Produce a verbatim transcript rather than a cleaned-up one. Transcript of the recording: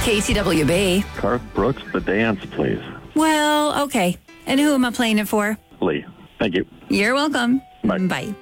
K C W B. Garth Brooks, The Dance, please. Well, okay. And who am I playing it for? Lee. Thank you. You're welcome. Bye. Bye.